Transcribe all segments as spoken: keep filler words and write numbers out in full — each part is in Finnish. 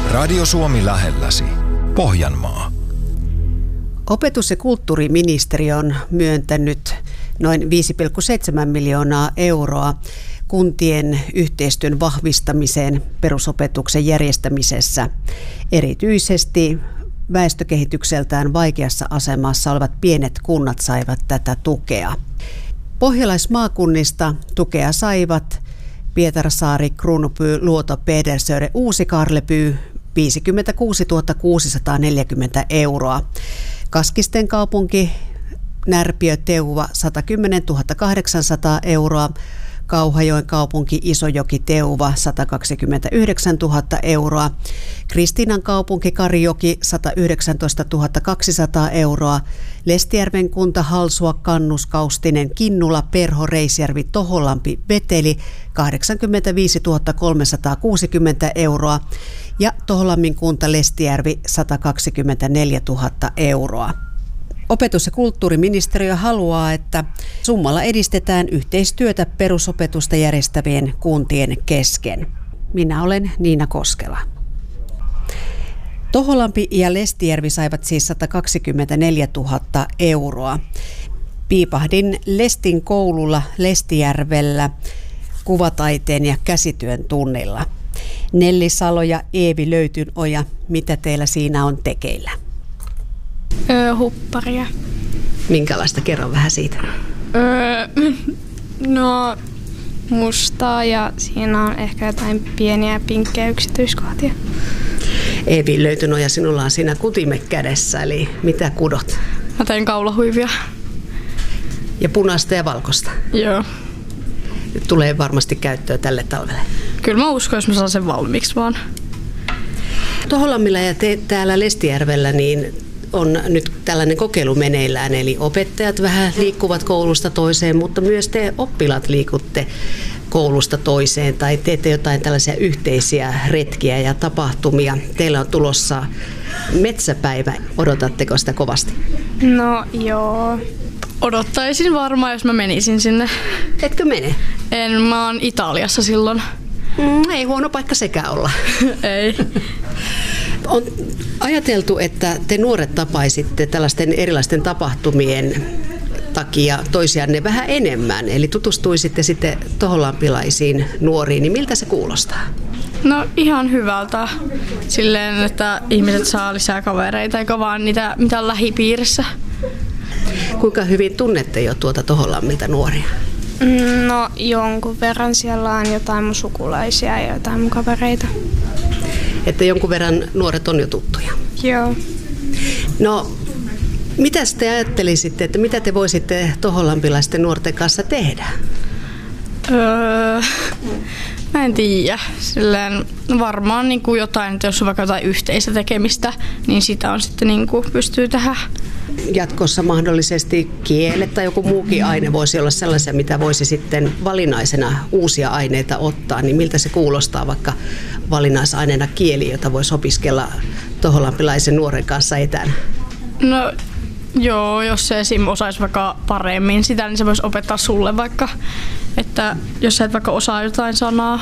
Radio Suomi lähelläsi. Pohjanmaa. Opetus- ja kulttuuriministeriö on myöntänyt noin viisi pilkku seitsemän miljoonaa euroa kuntien yhteistyön vahvistamiseen perusopetuksen järjestämisessä. Erityisesti väestökehitykseltään vaikeassa asemassa olevat pienet kunnat saivat tätä tukea. Pohjalaismaakunnista tukea saivat Pietarsaari, Kruunupyy, Luoto, Pedersöre, Uusi-Karlepyy viisikymmentäkuusituhatta kuusisataaneljäkymmentä euroa. Kaskisten kaupunki, Närpiö, Teuva satakymmentätuhatta kahdeksansataa euroa. Kauhajoen kaupunki, Isojoki, Teuva satakaksikymmentäyhdeksäntuhatta euroa. Kristiinan kaupunki, Karijoki satayhdeksäntoistatuhatta kaksisataa euroa. Lestijärven kunta, Halsua, Kannus, Kaustinen, Kinnula, Perho, Reisjärvi, Toholampi, Veteli kahdeksankymmentäviisituhatta kolmesataakuusikymmentä euroa. Ja Toholammin kunta, Lestijärvi satakaksikymmentäneljätuhatta euroa. Opetus- ja kulttuuriministeriö haluaa, että summalla edistetään yhteistyötä perusopetusta järjestävien kuntien kesken. Minä olen Niina Koskela. Toholampi ja Lestijärvi saivat siis satakaksikymmentäneljätuhatta euroa. Piipahdin Lestin koululla Lestijärvellä kuvataiteen ja käsityön tunnilla. Nelli Salo ja Eevi Löytynoja, mitä teillä siinä on tekeillä? Öö, hupparia. Minkälaista? Kerro vähän siitä. Öö, no mustaa ja siinä on ehkä jotain pieniä pinkkejä yksityiskohtia. Eevi Löytynoja, sinulla on siinä kutime kädessä, eli mitä kudot? Mä tein kaulahuivia. Ja punaista ja valkoista? Joo. Tulee varmasti käyttöön tälle talvelle. Kyllä mä uskon, jos mä saan sen valmiiksi vaan. Toholammilla ja te, täällä Lestijärvellä niin on nyt tällainen kokeilu meneillään, eli opettajat vähän liikkuvat koulusta toiseen, mutta myös te oppilaat liikutte koulusta toiseen tai teette jotain tällaisia yhteisiä retkiä ja tapahtumia. Teillä on tulossa metsäpäivä. Odotatteko sitä kovasti? No joo. Odottaisin varmaan, jos mä menisin sinne. Etkö mene? En, mä oon Italiassa silloin. Mm, ei huono paikka sekä olla. Ei. On ajateltu, että te nuoret tapaisitte tällaisten erilaisten tapahtumien takia toisianne vähän enemmän, eli tutustuisitte sitten toholampilaisiin nuoriin, niin miltä se kuulostaa? No ihan hyvältä. Silleen, että ihmiset saa lisää kavereita, eikä vaan niitä, mitä on lähipiirissä. Kuinka hyvin tunnette jo tuota Toholammilta nuoria? No jonkun verran, siellä on jotain mun sukulaisia ja jotain mun kavereita. Että jonkun verran nuoret on jo tuttuja. Joo. No, mitä te ajattelisitte, että mitä te voisitte toholampilaisten nuorten kanssa tehdä? Öö, mä en tiedä. Silleen varmaan niin kuin jotain, että jos on vaikka jotain yhteistä tekemistä, niin sitä on sitten niin kuin pystyy tehdä. Jatkossa mahdollisesti kielet tai joku muukin aine voisi olla sellaisia, mitä voisi sitten valinnaisena uusia aineita ottaa, niin miltä se kuulostaa vaikka valinnaisaineena kieli, jota voisi opiskella toholampilaisen nuoren kanssa etänä? No joo, jos se esim. Osaisi vaikka paremmin sitä, niin se voisi opettaa sulle vaikka, että jos sä et vaikka osaa jotain sanaa.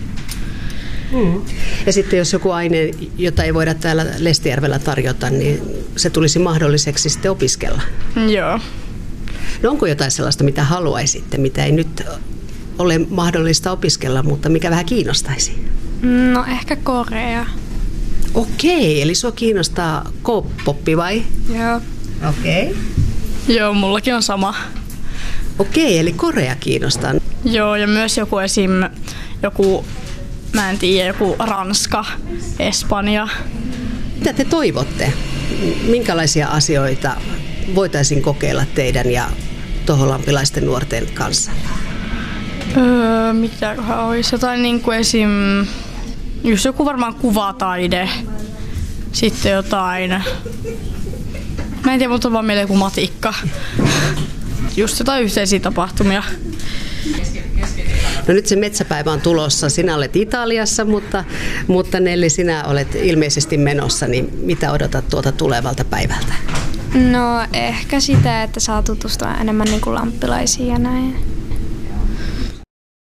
Mm. Ja sitten jos joku aine, jota ei voida täällä Lestijärvellä tarjota, niin se tulisi mahdolliseksi sitten opiskella. Joo. No onko jotain sellaista, mitä haluaisitte, mitä ei nyt ole mahdollista opiskella, mutta mikä vähän kiinnostaisi? No ehkä Korea. Okei, eli sua kiinnostaa K-poppi vai? Joo. Okei. Joo, mullakin on sama. Okei, eli Korea kiinnostaa. Joo, ja myös joku esim. Joku, mä en tiedä, joku Ranska, Espanja. Mitä te toivotte? Minkälaisia asioita voitaisiin kokeilla teidän ja toholampilaisten nuorten kanssa? Öö, mitäköhän olisi? Jotain niin kuin esim. Just joku varmaan kuvataide. Sitten jotain. Mä en tiedä, mutta on vaan meillä joku matikka. Just jotain yhteisiä tapahtumia. No nyt se metsäpäivä on tulossa. Sinä olet Italiassa, mutta, mutta Nelli, sinä olet ilmeisesti menossa. Niin mitä odotat tuolta tulevalta päivältä? No ehkä sitä, että saa tutustua enemmän niin kuin lamppilaisiin ja näin.